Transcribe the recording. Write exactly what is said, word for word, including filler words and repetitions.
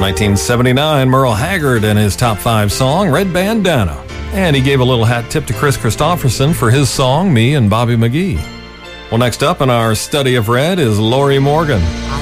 nineteen seventy-nine, Merle Haggard and his top five song, Red Bandana. And he gave a little hat tip to Chris Christopherson for his song, Me and Bobby McGee. Well, next up in our study of Red is Lori Morgan.